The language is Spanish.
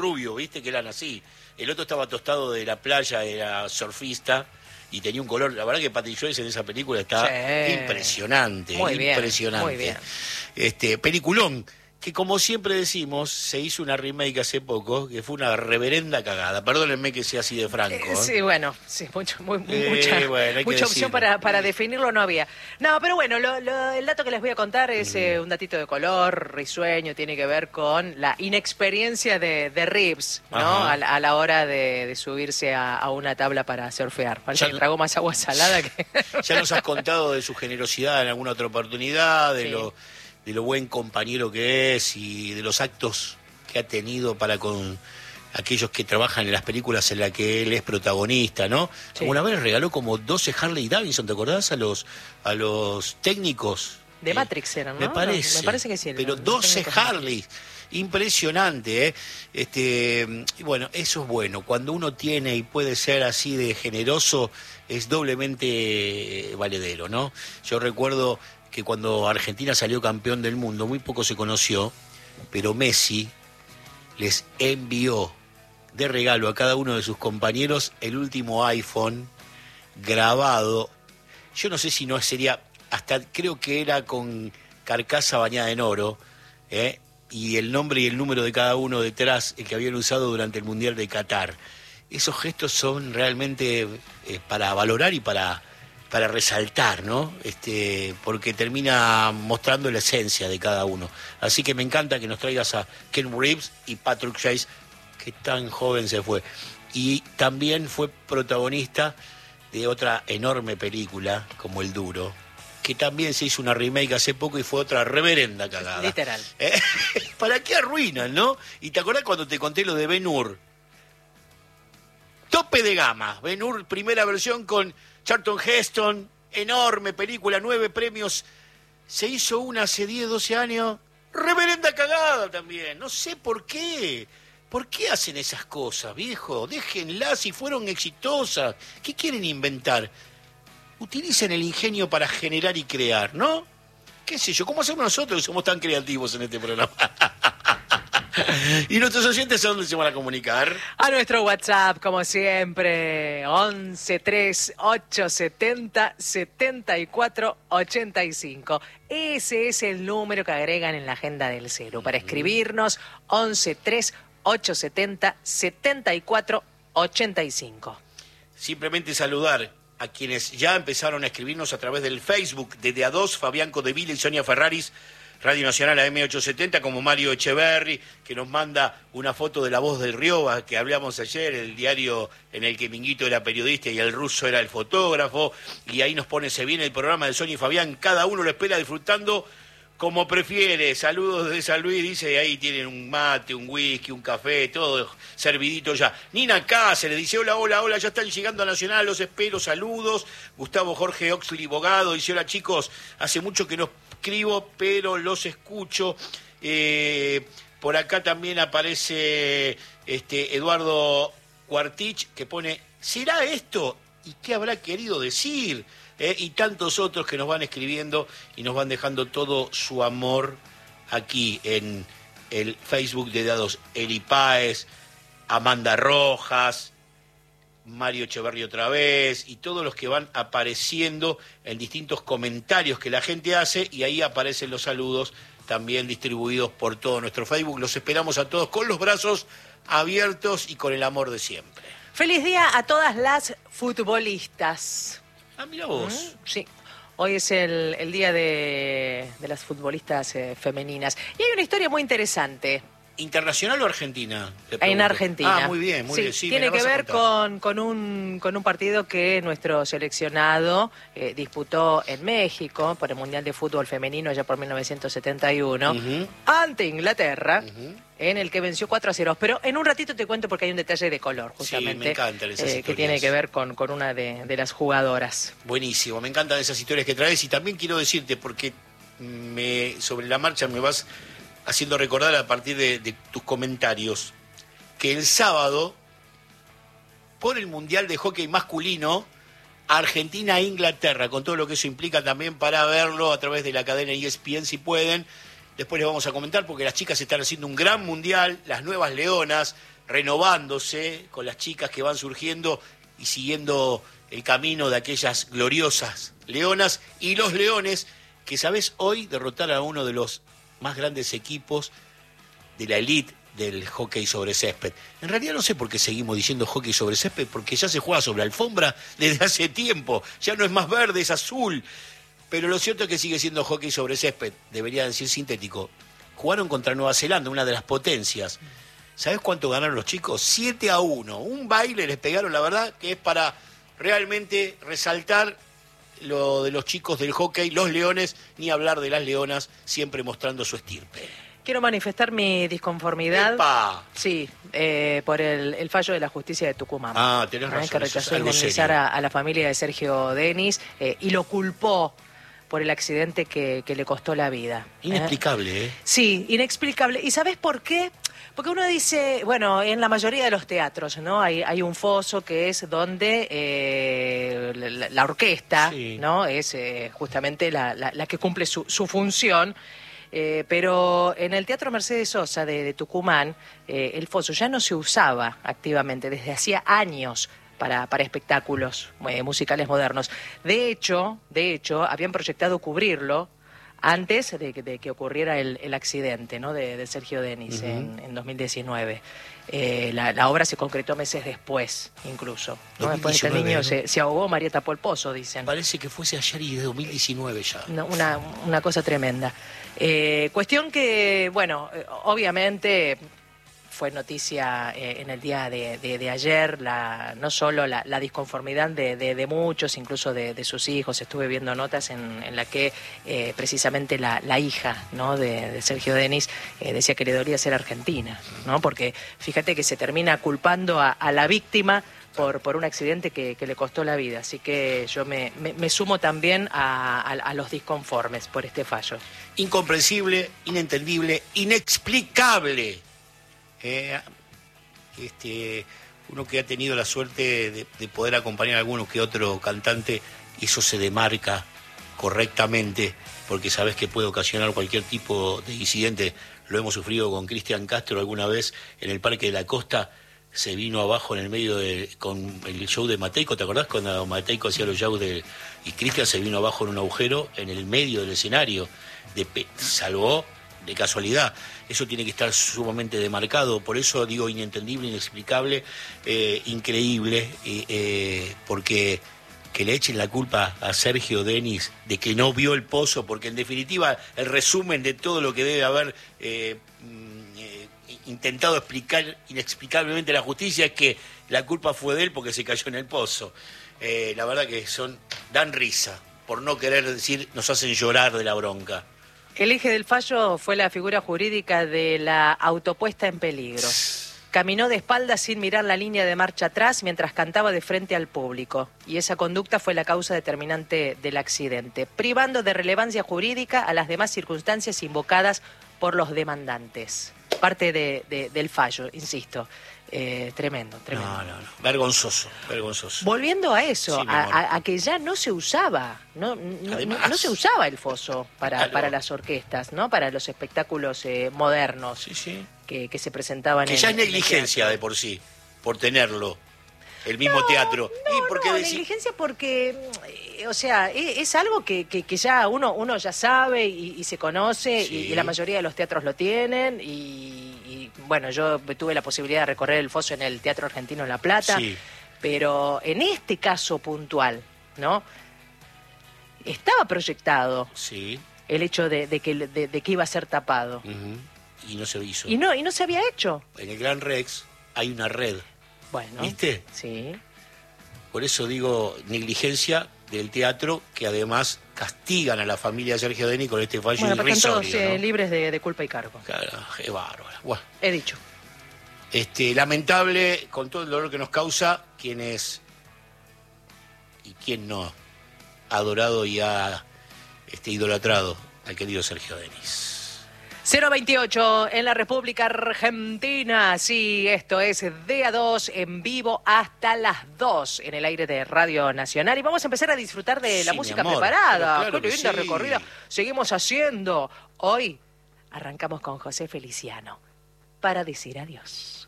rubio, ¿viste? Que eran así. El otro estaba tostado de la playa, era surfista y tenía un color. La verdad que Patrick Swayze en esa película está impresionante, muy impresionante. Muy bien. Peliculón, que como siempre decimos, se hizo una remake hace poco, que fue una reverenda cagada. Perdónenme que sea así de franco. Sí, bueno, sí, mucha mucha opción para definirlo no había. No, pero bueno, el dato que les voy a contar es un datito de color, risueño, tiene que ver con la inexperiencia de Reeves, ¿no? A la hora de subirse a una tabla para surfear. Parece que tragó más agua salada que... Ya nos has contado de su generosidad en alguna otra oportunidad, de lo buen compañero que es y de los actos que ha tenido para con aquellos que trabajan en las películas en las que él es protagonista, ¿no? Sí. Una vez regaló como 12 Harley Davidson, ¿te acordás? A los técnicos. De Matrix eran, ¿no? Me parece. Me parece que sí. Pero 12 Harley. Impresionante, ¿eh? Y bueno, eso es bueno. Cuando uno tiene y puede ser así de generoso, es doblemente valedero, ¿no? Yo recuerdo que cuando Argentina salió campeón del mundo, muy poco se conoció, pero Messi les envió de regalo a cada uno de sus compañeros el último iPhone grabado. Yo no sé si no sería, hasta creo que era con carcasa bañada en oro, y el nombre y el número de cada uno detrás, el que habían usado durante el Mundial de Qatar. Esos gestos son realmente para valorar y para resaltar, ¿no? Porque termina mostrando la esencia de cada uno. Así que me encanta que nos traigas a Ken Reeves y Patrick Swayze, que tan joven se fue. Y también fue protagonista de otra enorme película, como El Duro, que también se hizo una remake hace poco y fue otra reverenda cagada. Literal. ¿Para qué arruinan, no? Y te acordás cuando te conté lo de Ben-Hur. Tope de gama. Ben-Hur, primera versión con Charlton Heston, enorme película, 9 premios. Se hizo una hace 10, 12 años. Reverenda cagada también. No sé por qué. ¿Por qué hacen esas cosas, viejo? Déjenlas si fueron exitosas. ¿Qué quieren inventar? Utilicen el ingenio para generar y crear, ¿no? ¿Qué sé yo? ¿Cómo hacemos nosotros que somos tan creativos en este programa? ¿Y nuestros oyentes a dónde se van a comunicar? A nuestro WhatsApp, como siempre, 1138707485. Ese es el número que agregan en la agenda del celu para escribirnos, 1138707485. Simplemente saludar a quienes ya empezaron a escribirnos a través del Facebook de A2, Fabián Codeville y Sonia Ferraris, Radio Nacional AM870, como Mario Echeverri, que nos manda una foto de La Voz del Rioba, que hablamos ayer, el diario en el que Minguito era periodista y el ruso era el fotógrafo, y ahí nos pone, se viene el programa de Sonia y Fabián, cada uno lo espera disfrutando como prefiere. Saludos desde San Luis, dice, y ahí tienen un mate, un whisky, un café, todo servidito ya. Nina Cáceres dice, hola, hola, hola, ya están llegando a Nacional, los espero, saludos. Gustavo Jorge Oxley Bogado dice, hola chicos, hace mucho que no escribo, pero los escucho. Por acá también aparece Eduardo Cuartich, que pone, ¿será esto? ¿Y qué habrá querido decir? Y tantos otros que nos van escribiendo y nos van dejando todo su amor aquí en el Facebook de Dados. Eli Páez, Amanda Rojas, Mario Echeverri otra vez, y todos los que van apareciendo en distintos comentarios que la gente hace, y ahí aparecen los saludos también distribuidos por todo nuestro Facebook. Los esperamos a todos con los brazos abiertos y con el amor de siempre. Feliz día a todas las futbolistas. Ah, mira vos. Sí. Hoy es el día de las futbolistas femeninas. Y hay una historia muy interesante. ¿Internacional o argentina? En Argentina. Ah, muy bien, muy bien. Sí, tiene que ver con un partido que nuestro seleccionado disputó en México por el Mundial de Fútbol Femenino ya por 1971 ante Inglaterra, en el que venció 4-0. Pero en un ratito te cuento porque hay un detalle de color, justamente, sí, me encantan esas historias, que tiene que ver con una de las jugadoras. Buenísimo, me encantan esas historias que traes, y también quiero decirte, porque sobre la marcha me vas haciendo recordar a partir de tus comentarios, que el sábado, por el Mundial de Hockey Masculino, Argentina e Inglaterra, con todo lo que eso implica también para verlo a través de la cadena ESPN, si pueden. Después les vamos a comentar, porque las chicas están haciendo un gran mundial, las nuevas leonas, renovándose con las chicas que van surgiendo y siguiendo el camino de aquellas gloriosas leonas y los leones que, ¿sabés? Hoy derrotaron a uno de los más grandes equipos de la elite del hockey sobre césped. En realidad no sé por qué seguimos diciendo hockey sobre césped, porque ya se juega sobre alfombra desde hace tiempo, ya no es más verde, es azul, pero lo cierto es que sigue siendo hockey sobre césped, debería decir sintético. Jugaron contra Nueva Zelanda, una de las potencias. ¿Sabés cuánto ganaron los chicos? 7-1, un baile les pegaron, la verdad, que es para realmente resaltar lo de los chicos del hockey, los leones, ni hablar de las leonas, siempre mostrando su estirpe. Quiero manifestar mi disconformidad. ¡Epa! Sí, por el fallo de la justicia de Tucumán. Ah, tenés razón. Que rechazó algo indemnizar serio. a la familia de Sergio Denis y lo culpó por el accidente que le costó la vida. Inexplicable, ¿eh? Sí, inexplicable. ¿Y sabés por qué? Porque uno dice, bueno, en la mayoría de los teatros, ¿no? Hay un foso que es donde la orquesta, sí, ¿no? Es justamente la que cumple su función. Pero en el Teatro Mercedes Sosa de Tucumán, el foso ya no se usaba activamente desde hacía años para espectáculos musicales modernos. De hecho, habían proyectado cubrirlo antes de que ocurriera el accidente, ¿no? de Sergio Denis en 2019. La obra se concretó meses después, incluso, ¿no? Después de que el niño se ahogó, María tapó el pozo, dicen. Parece que fuese ayer y de 2019 ya. No, una cosa tremenda. Cuestión que, bueno, obviamente fue noticia en el día de ayer, no solo la disconformidad de muchos, incluso de sus hijos. Estuve viendo notas en la que precisamente la hija, ¿no? de Sergio Denis decía que le dolía ser argentina, ¿no? Porque fíjate que se termina culpando a la víctima por un accidente que le costó la vida. Así que yo me sumo también a los disconformes por este fallo. Incomprensible, inentendible, inexplicable. Uno que ha tenido la suerte de poder acompañar a alguno que otro cantante, eso se demarca correctamente, porque sabes que puede ocasionar cualquier tipo de incidente. Lo hemos sufrido con Cristian Castro alguna vez en el Parque de la Costa. Se vino abajo en el medio con el show de Mateico, ¿te acordás? Cuando Mateico hacía los shows y Cristian se vino abajo en un agujero en el medio del escenario. Salvó de casualidad. Eso tiene que estar sumamente demarcado. Por eso digo inentendible, inexplicable, increíble, porque que le echen la culpa a Sergio Denis de que no vio el pozo, porque en definitiva el resumen de todo lo que debe haber intentado explicar inexplicablemente la justicia es que la culpa fue de él porque se cayó en el pozo. La verdad que dan risa, por no querer decir, nos hacen llorar de la bronca. El eje del fallo fue la figura jurídica de la autopuesta en peligro. Caminó de espaldas sin mirar la línea de marcha atrás mientras cantaba de frente al público. Y esa conducta fue la causa determinante del accidente, privando de relevancia jurídica a las demás circunstancias invocadas por los demandantes. Parte del fallo, insisto. Tremendo. No. Vergonzoso. Volviendo a eso, sí, a que ya no se usaba, no se usaba el foso para las orquestas, ¿no? Para los espectáculos modernos. Sí. Que se presentaban que ya es negligencia de por sí, por tenerlo, el mismo teatro. Negligencia porque, o sea, es algo que ya uno ya sabe y se conoce, sí. y la mayoría de los teatros lo tienen, y bueno, yo tuve la posibilidad de recorrer el foso en el Teatro Argentino en La Plata, sí. Pero en este caso puntual, ¿no? Estaba proyectado, sí, el hecho de que iba a ser tapado. Uh-huh. Y no se hizo. Y no se había hecho. En el Gran Rex hay una red. Bueno. ¿Viste? Sí. Por eso digo negligencia del teatro, que además castigan a la familia de Sergio Denis con este fallo irrisorio. Están todos ¿no? Libres de culpa y cargo. Claro, qué bárbaro. Bueno. He dicho. Lamentable, con todo el dolor que nos causa, quienes y quien no ha adorado y ha idolatrado al querido Sergio Denis. 028 en la República Argentina. Sí, esto es DA2 en vivo hasta las 2 en el aire de Radio Nacional. Y vamos a empezar a disfrutar de la música preparada. Claro, qué linda sí. recorrida seguimos haciendo. Hoy arrancamos con José Feliciano para decir adiós.